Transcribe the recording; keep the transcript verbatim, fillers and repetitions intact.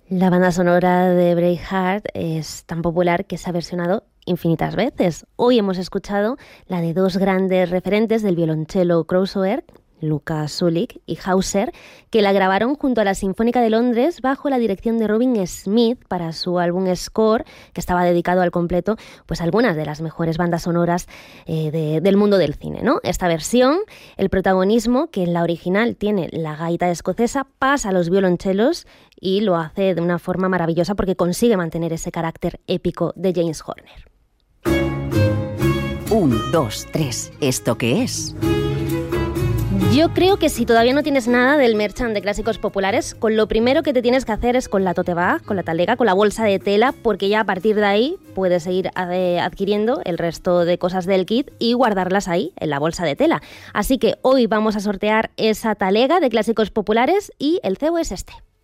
La banda sonora de Braveheart es tan popular que se ha versionado infinitas veces. Hoy hemos escuchado la de dos grandes referentes del violonchelo crossover, Lukas Sulik y Hauser, que la grabaron junto a la Sinfónica de Londres bajo la dirección de Robin Smith para su álbum Score, que estaba dedicado al completo pues a algunas de las mejores bandas sonoras eh, de, del mundo del cine, ¿no? Esta versión, el protagonismo, que en la original tiene la gaita escocesa, pasa a los violonchelos y lo hace de una forma maravillosa porque consigue mantener ese carácter épico de James Horner. Un, dos, tres. ¿Esto qué es? Yo creo que si todavía no tienes nada del merchant de clásicos populares, con lo primero que te tienes que hacer es con la tote bag, con la talega, con la bolsa de tela, porque ya a partir de ahí puedes seguir adquiriendo el resto de cosas del kit y guardarlas ahí, en la bolsa de tela. Así que hoy vamos a sortear esa talega de clásicos populares y el cebo es este.